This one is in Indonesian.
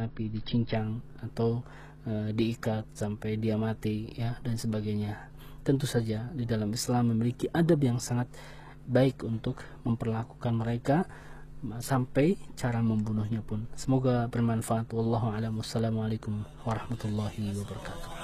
api, dicincang atau diikat sampai dia mati ya, dan sebagainya. Tentu saja di dalam Islam memiliki adab yang sangat baik untuk memperlakukan mereka, sampai cara membunuhnya pun. Semoga bermanfaat. Wallahu a'lam. Wassalamualaikum warahmatullahi wabarakatuh.